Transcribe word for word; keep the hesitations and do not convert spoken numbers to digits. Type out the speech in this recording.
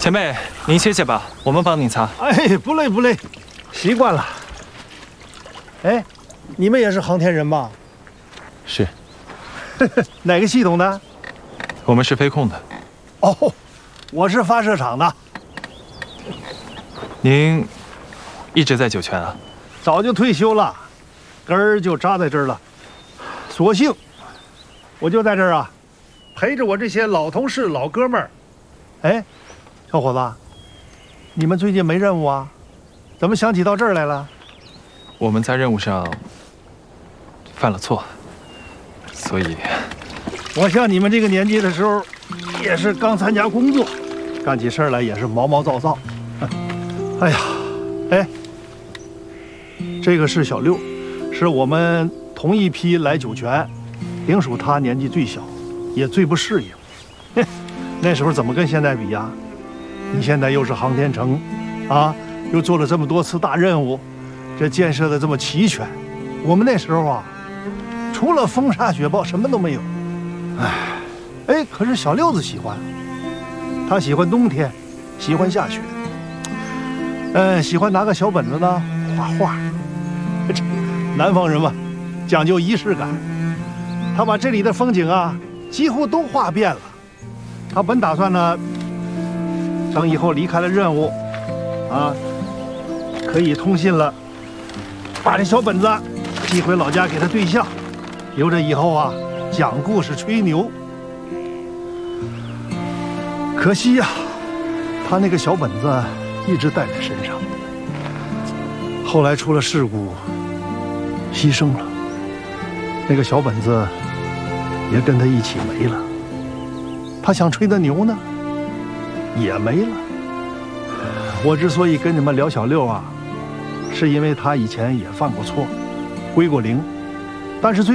前辈，您歇歇吧，我们帮您擦。 哎，不累不累，习惯了。哎，你们也是航天人吧？ 是。 哪个系统的？ 我们是飞控的。 哦，我是发射场的。 您一直在酒泉啊？ 早就退休了，根儿就扎在这儿了。索性，我就在这儿啊，陪着我这些老同事、老哥们儿。哎，小伙子，你们最近没任务啊？怎么想起到这儿来了？ 我们在任务上犯了错，所以…… 我像你们这个年纪的时候，也是刚参加工作，干起事来也是毛毛躁躁。哎呀，哎，这个是小六，是我们同一批来酒泉，另属他年纪最小，也最不适应。哼，那时候怎么跟现在比呀？你现在又是航天城，啊，又做了这么多次大任务，这建设的这么齐全。我们那时候啊，除了风沙雪暴，什么都没有。哎，哎，可是小六子喜欢，他喜欢冬天，喜欢下雪。嗯，喜欢拿个小本子呢画画。这南方人嘛，讲究仪式感。他把这里的风景啊，几乎都画遍了。他本打算呢，等以后离开了任务，啊，可以通信了，把这小本子寄回老家给他对象，留着以后啊讲故事吹牛。可惜呀，他那个小本子一直带在身上，后来出了事故，牺牲了，那个小本子也跟他一起没了。他想吹的牛呢，也没了。我之所以跟你们聊小六啊，是因为他以前也犯过错，归过零，但是最